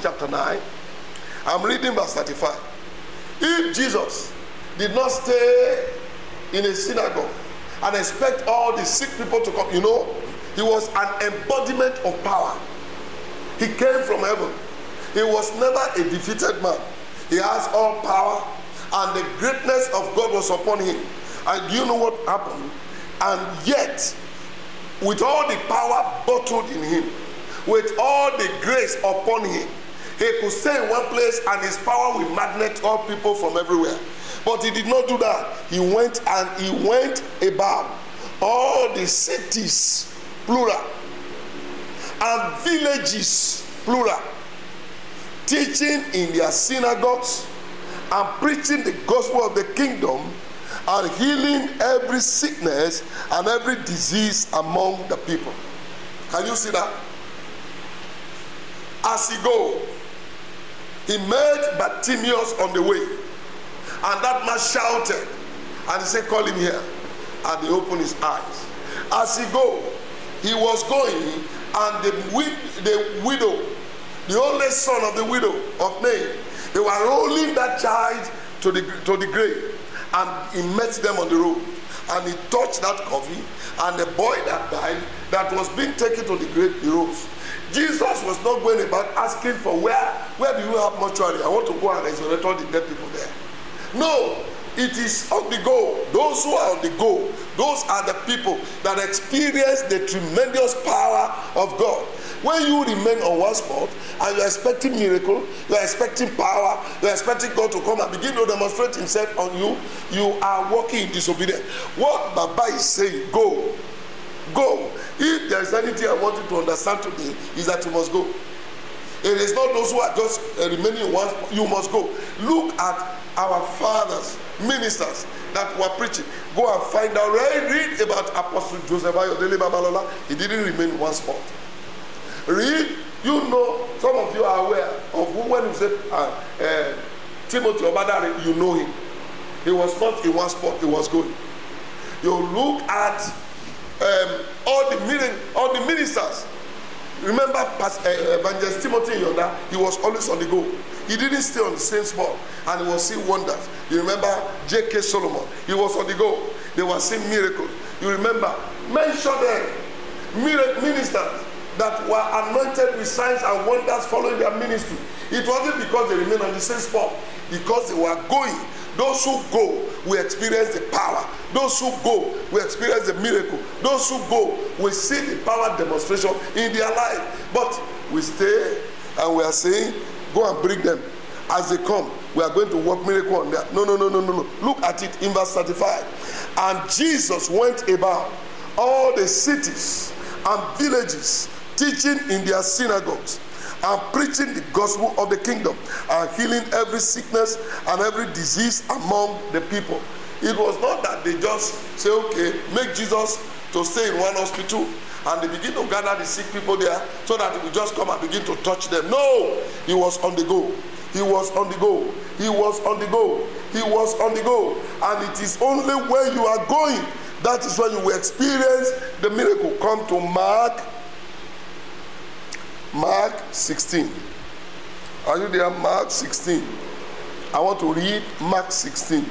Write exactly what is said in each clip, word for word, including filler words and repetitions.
chapter nine. I'm reading verse thirty-five. If Jesus did not stay in a synagogue and expect all the sick people to come, you know, he was an embodiment of power. He came from heaven. He was never a defeated man. He has all power, and the greatness of God was upon him. And do you know what happened? And yet, with all the power bottled in him, with all the grace upon him, he could stay in one place and his power will magnet all people from everywhere. But he did not do that. He went and he went about all the cities, plural, and villages, plural, teaching in their synagogues and preaching the gospel of the kingdom and healing every sickness and every disease among the people. Can you see that? As he go, he met Bartimaeus on the way, and that man shouted, and he said, call him here. And he opened his eyes. As he go, he was going, and the, the widow, the only son of the widow of Nain, they were rolling that child to the, to the grave, and he met them on the road, and he touched that coffin, and the boy that died, that was being taken to the grave, he rose. Jesus was not going about asking for where, where do you have mortuary? I want to go and resurrect all the dead people there. No, it is on the go. Those who are on the go, those are the people that experience the tremendous power of God. When you remain on one spot and you're expecting miracle, you're expecting power, you're expecting God to come and begin to demonstrate himself on you, you are walking in disobedience. What Baba is saying, go. Go. If there is anything I want you to understand today, is that you must go. It is not those who are just uh, remaining in one spot. You must go. Look at our fathers, ministers that were preaching. Go and find out. Read, read about Apostle Joseph Ayodele Babalola. He didn't remain in one spot. Read. You know, some of you are aware of who, when you said uh, uh, Timothy Obadare, you know him. He was not in one spot. He was going. You look at Um, all the all the ministers. Remember, Pastor, uh, Evangelist Timothy Yoda, he was always on the go. He didn't stay on the same spot, and he was seeing wonders. You remember J K Solomon? He was on the go. They were seeing miracles. You remember? Mention them. Ministers that were anointed with signs and wonders following their ministry. It wasn't because they remained on the same spot, because they were going. Those who go will experience the power. Those who go will experience the miracle. Those who go will see the power demonstration in their life. But we stay and we are saying, go and bring them. As they come, we are going to work miracle on them. No, no, no, no, no, no. Look at it in verse thirty-five. And Jesus went about all the cities and villages, teaching in their synagogues, and preaching the gospel of the kingdom, and healing every sickness and every disease among the people. It was not that they just say, okay, make Jesus to stay in one hospital, and they begin to gather the sick people there so that he will just come and begin to touch them. No, he was on the go. He was on the go. He was on the go. He was on the go. And it is only when you are going, that is when you will experience the miracle. Come to Mark Mark sixteen. Are you there? Mark sixteen. I want to read Mark sixteen.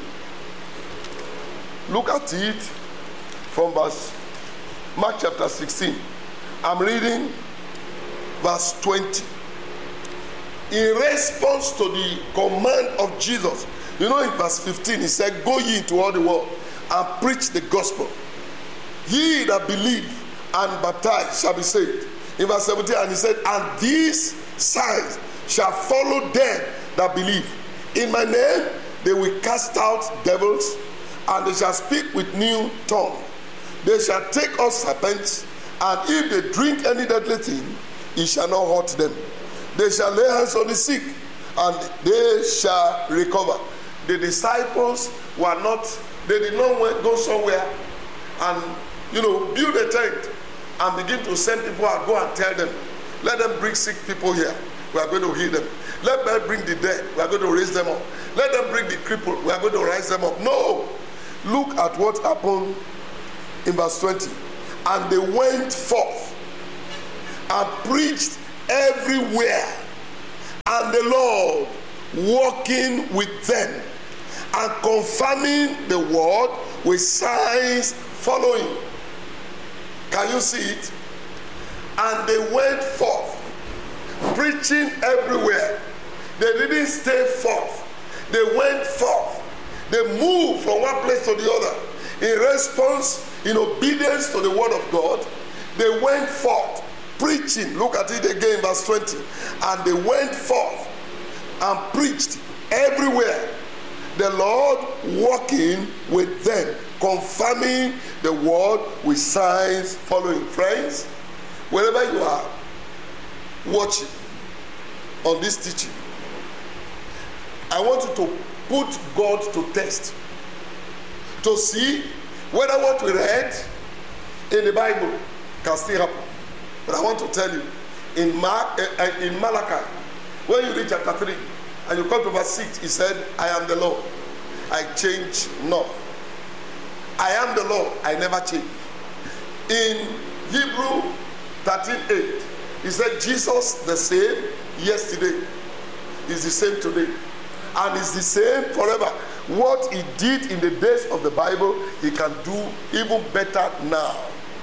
Look at it from verse Mark chapter sixteen. I'm reading verse twenty. In response to the command of Jesus, you know, in verse fifteen, he said, go ye into all the world and preach the gospel. Ye that believe and baptize shall be saved. In verse seventeen, and he said, and these signs shall follow them that believe. In my name they will cast out devils, and they shall speak with new tongue. They shall take up serpents, and if they drink any deadly thing, it shall not hurt them. They shall lay hands on the sick, and they shall recover. The disciples were not, they did not go somewhere and, you know, build a tent and begin to send people out, go and tell them, let them bring sick people here, we are going to heal them. Let them bring the dead, we are going to raise them up. Let them bring the crippled, we are going to rise them up. No! Look at what happened in verse twenty. And they went forth and preached everywhere, And the Lord walking with them and confirming the word with signs following. Can you see it? And they went forth, preaching everywhere. They didn't stay forth. They went forth. They moved from one place to the other. In response, in obedience to the word of God, they went forth, preaching. Look at it again, verse twenty. And they went forth and preached everywhere, the Lord walking with them, confirming the word with signs following. Friends, wherever you are watching on this teaching, I want you to put God to test, to see whether what we read in the Bible can still happen. But I want to tell you, in Mark, uh, in Malachi, when you read chapter three and you come to verse six, he said, I am the Lord, I change not. I am the Lord, I never change. In Hebrew thirteen eight, he said, Jesus the same yesterday is the same today, and is the same forever. What he did in the days of the Bible, he can do even better now.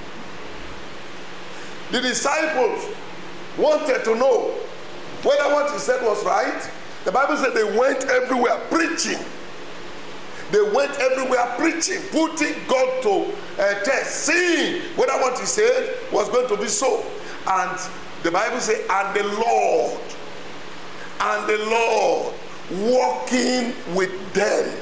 The disciples wanted to know whether what he said was right. The Bible said they went everywhere preaching. They went everywhere preaching, putting God to a test, seeing whether what he said was going to be so. And the Bible says, and the Lord, and the Lord walking with them,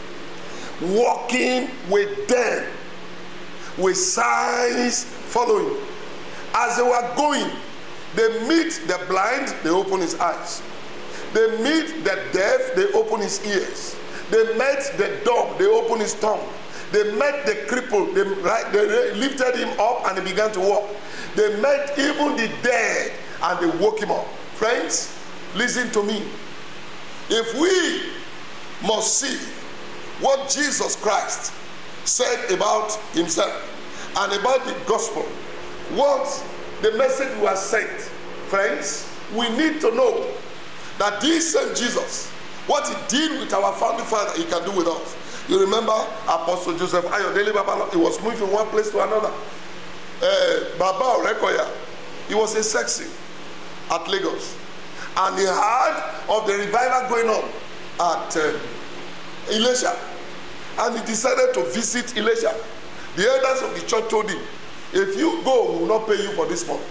walking with them, with signs following. As they were going, they meet the blind, they open his eyes. They meet the deaf, they open his ears. They met the dumb, they opened his tongue. They met the crippled, they, right, they lifted him up and he began to walk. They met even the dead and they woke him up. Friends, listen to me. If we must see what Jesus Christ said about himself and about the gospel, what the message was sent, friends, we need to know that this same Jesus, what he did with our founding father, he can do with us. You remember Apostle Joseph Ayodele Babalola, he was moving from one place to another. Uh, Baba Orekoya, he was a sexy at Lagos. And he heard of the revival going on at uh, Elisha. And he decided to visit Elisha. The elders of the church told him, if you go, we will not pay you for this month.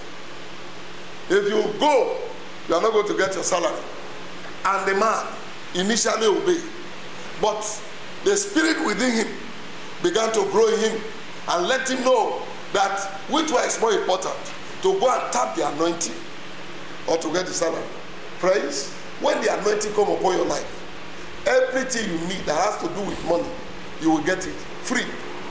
If you go, you are not going to get your salary. And the man initially obeyed. But the spirit within him began to grow in him and let him know that which one is more important, to go and tap the anointing or to get the salary. Friends, when the anointing comes upon your life, everything you need that has to do with money, you will get it free.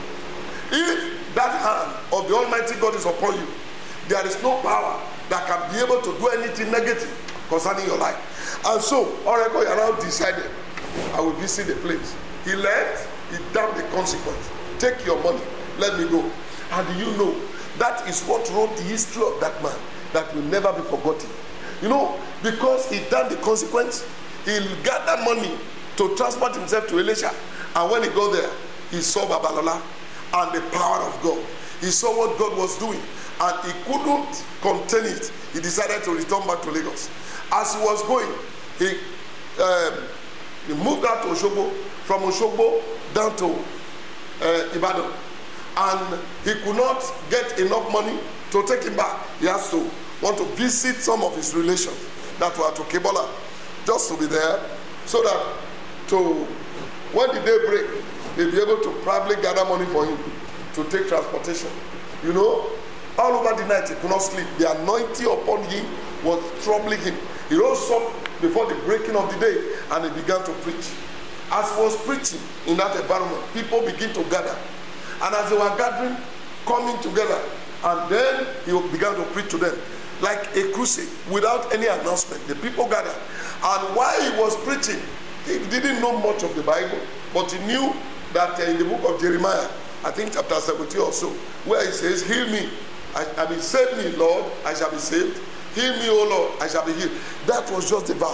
If that hand of the Almighty God is upon you, there is no power that can be able to do anything negative concerning your life. And so, Oreko Yara decided, I will visit the place. He left, he damned the consequence. Take your money, let me go. And you know, that is what wrote the history of that man that will never be forgotten. You know, because he done the consequence, he gathered money to transport himself to Elisha. And when he got there, he saw Babalola and the power of God. He saw what God was doing. And he couldn't contain it. He decided to return back to Lagos. As he was going, he, um, he moved out to Osogbo, from Osogbo down to uh, Ibadan. And he could not get enough money to take him back. He has to want to visit some of his relations that were to Kebola, just to be there, so that to when the day break, they'll be able to probably gather money for him to take transportation. You know, all over the night he could not sleep. The anointing upon him was troubling him. He rose up before the breaking of the day and he began to preach. As he was preaching in that environment, people began to gather. And as they were gathering, coming together, and then he began to preach to them like a crusade without any announcement. The people gathered. And while he was preaching, he didn't know much of the Bible, but he knew that uh, in the book of Jeremiah, I think chapter seventy or so, where he says, heal me, I, I mean, save me, Lord, I shall be saved. Heal me, O Lord, I shall be healed. That was just the verse.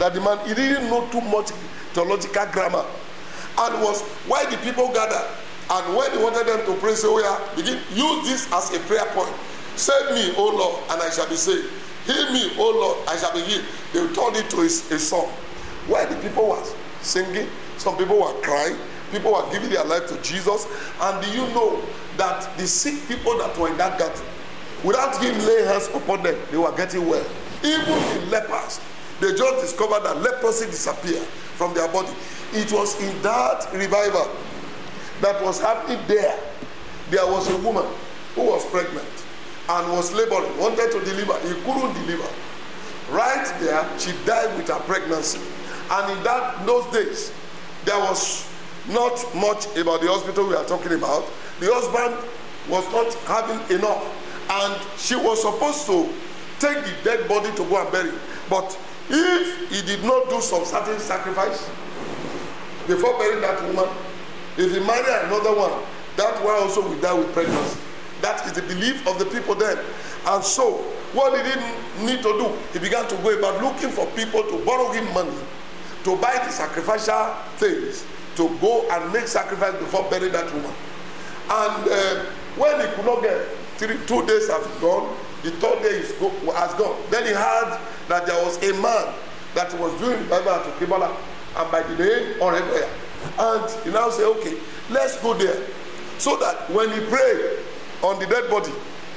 that the man, he didn't know too much theological grammar. And was why the people gathered. And when they wanted them to pray, say, oh yeah, begin, use this as a prayer point. Save me, O Lord, and I shall be saved. Heal me, O Lord, I shall be healed. They turned it to a, a song. Why the people were singing, some people were crying, people were giving their life to Jesus. And do you know that the sick people that were in that gathering, without him laying hands upon them, they were getting well. Even the lepers, they just discovered that leprosy disappeared from their body. It was in that revival that was happening there. There was a woman who was pregnant and was laboring, wanted to deliver. He couldn't deliver. Right there, she died with her pregnancy. And in that in those days, there was not much about the hospital we are talking about. The husband was not having enough. And she was supposed to take the dead body to go and bury it. But if he did not do some certain sacrifice before burying that woman, if he married another one, that one also will die with pregnancy. That is the belief of the people then. And so, what he didn't need to do, he began to go about looking for people to borrow him money, to buy the sacrificial things, to go and make sacrifice before burying that woman. And uh, when he could not get, three, two days have gone, the third day is go, has gone. Then he heard that there was a man that was doing revival at Okebola, and by the name Orekoya. And he now said, okay, let's go there. So that when he prayed on the dead body,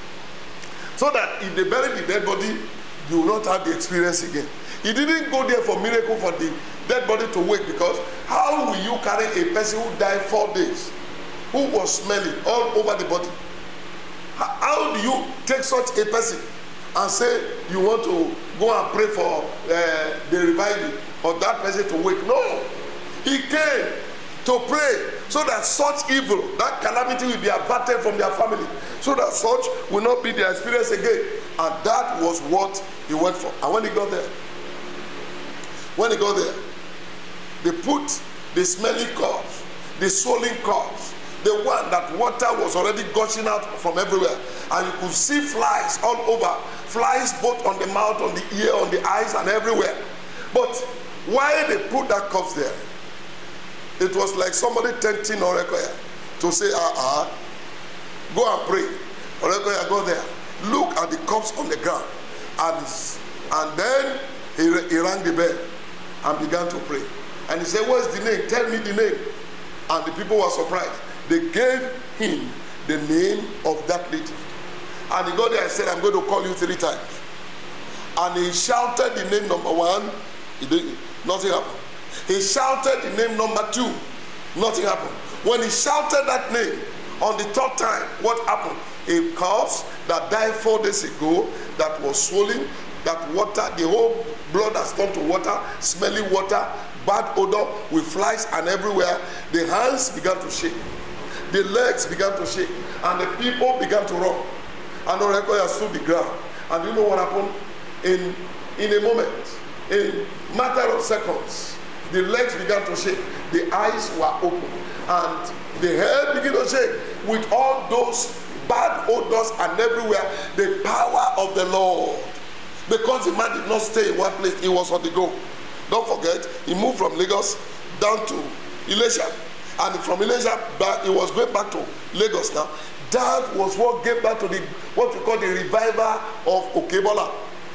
so that if they bury the dead body, you will not have the experience again. He didn't go there for miracle for the dead body to wake, because how will you carry a person who died four days, who was smelling all over the body? How, how do you take such a person and say you want to go and pray for uh, the revival or that person to wake? No. He came to pray so that such evil, that calamity will be averted from their family, so that such will not be their experience again. And that was what he went for. And when he got there, when he got there, they put the smelly corpse, the swollen corpse, the one that water was already gushing out from everywhere, and you could see flies all over, flies both on the mouth, on the ear, on the eyes, and everywhere. But why they put that corpse there? It was like somebody tempting Orekoya to say, ah, uh-uh, go and pray. Orekoya, go there. Look at the corpse on the ground. And, and then he, he rang the bell and began to pray. And he said, what's the name? Tell me the name. And the people were surprised. They gave him the name of that lady. And he got there and said, I'm going to call you three times. And he shouted the name number one. He didn't, nothing happened. He shouted the name number two. Nothing happened. When he shouted that name on the third time, what happened? A corpse that died four days ago, that was swollen, that water, the whole blood has turned to water, smelly water, bad odor with flies and everywhere. The hands began to shake. The legs began to shake. And the people began to run. And Orekoya stood the ground. And you know what happened? In, in a moment, in a matter of seconds, the legs began to shake. The eyes were open. And the head began to shake with all those bad odors and everywhere. The power of the Lord. Because the man did not stay in one place, he was on the go. Don't forget, he moved from Lagos down to Elisha. And from Elisha back, he was going back to Lagos now. That was what gave back to the what we call the revival of Okebola.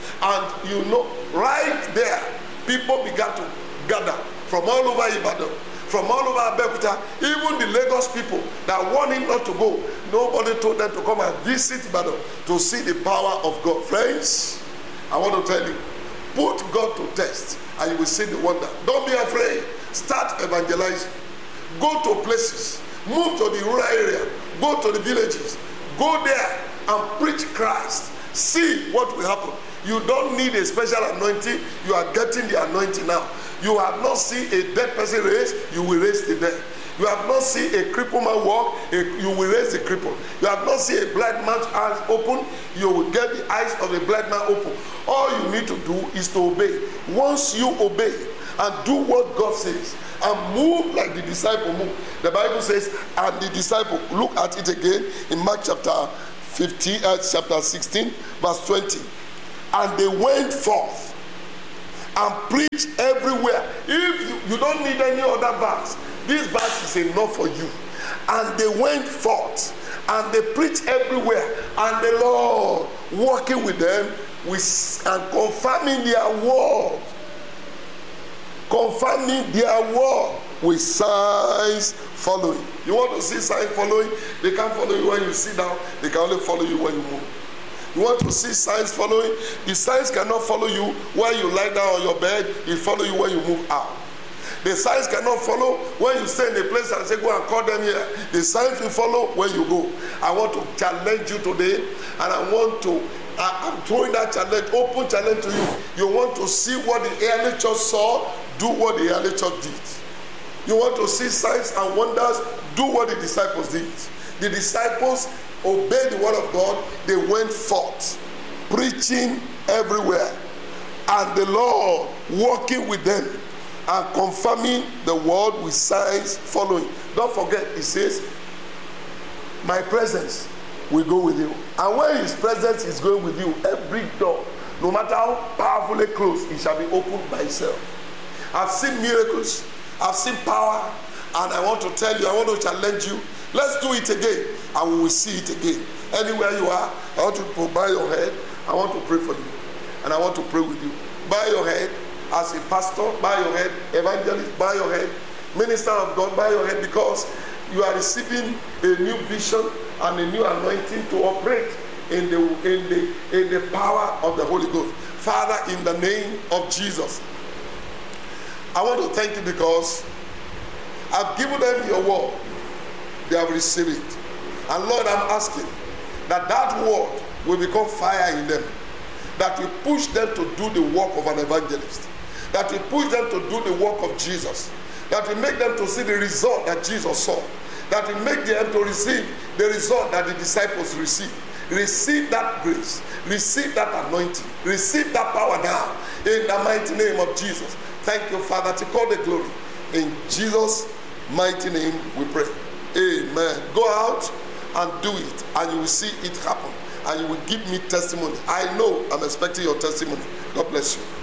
And you know, right there, people began to gather from all over Ibadan, from all over Abeokuta, even the Lagos people that wanted not to go. Nobody told them to come and visit Ibadan to see the power of God. Friends, I want to tell you, put God to test and you will see the wonder. Don't be afraid. Start evangelizing. Go to places. Move to the rural area. Go to the villages. Go there and preach Christ. See what will happen. You don't need a special anointing. You are getting the anointing now. You have not seen a dead person raised, you will raise the dead. You have not seen a crippled man walk, you will raise the cripple. You have not seen a blind man's eyes open, you will get the eyes of the blind man open. All you need to do is to obey. Once you obey and do what God says and move like the disciple moved, the Bible says, and the disciple, look at it again in Mark chapter fifteen, uh, chapter sixteen, verse twenty. And they went forth and preach everywhere. If you, you don't need any other verse, this verse is enough for you. And they went forth and they preached everywhere, and the Lord working with them with, and confirming their word, confirming their word with signs following. You want to see signs following? They can't follow you when you sit down. They can only follow you when you move. You want to see signs following? The signs cannot follow you when you lie down on your bed. It follow you when you move out. The signs cannot follow when you stay in a place and say, go and call them here. The signs will follow when you go. I want to challenge you today, and I want to, I, I'm throwing that challenge, open challenge to you. You want to see what the early church saw, do what the early church did. You want to see signs and wonders, do what the disciples did. The disciples obeyed the word of God. They went forth, preaching everywhere, and the Lord working with them and confirming the word with signs following. Don't forget, it says, my presence will go with you. And when his presence is going with you, every door, no matter how powerfully closed, it shall be opened by itself. I've seen miracles, I've seen power, and I want to tell you, I want to challenge you. Let's do it again, and we will see it again. Anywhere you are, I want you to bow your head. I want to pray for you, and I want to pray with you. Bow your head. As a pastor, bow your head. Evangelist, bow your head. Minister of God, bow your head, because you are receiving a new vision and a new anointing to operate in the in the in the power of the Holy Ghost. Father, in the name of Jesus, I want to thank you because I've given them your word. They have received it. And Lord, I'm asking that that word will become fire in them, that will push them to do the work of an evangelist, that will push them to do the work of Jesus, that will make them to see the result that Jesus saw, that will make them to receive the result that the disciples received. Receive that grace, receive that anointing, receive that power now, in the mighty name of Jesus. Thank you, Father, to call the glory. In Jesus' mighty name we pray. Amen. Go out and do it, and you will see it happen, and you will give me testimony. I know I'm expecting your testimony. God bless you.